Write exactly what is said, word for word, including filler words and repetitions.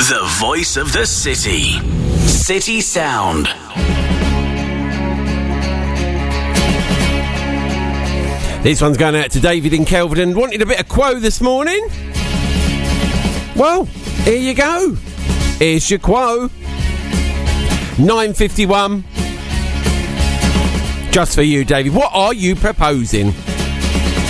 The voice of the city. City Sound. This one's going out to David in Kelvedon. Wanted a bit of quo this morning? Well, here you go. Here's your quo. nine fifty-one. Just for you, David. What are you proposing?